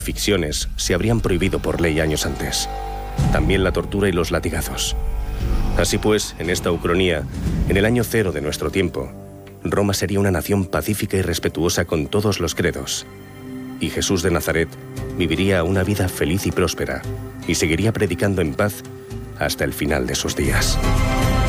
ficciones se habrían prohibido por ley años antes. También la tortura y los latigazos. Así pues, en esta ucronía, en el año 0 de nuestro tiempo, Roma sería una nación pacífica y respetuosa con todos los credos. Y Jesús de Nazaret viviría una vida feliz y próspera, y seguiría predicando en paz hasta el final de sus días.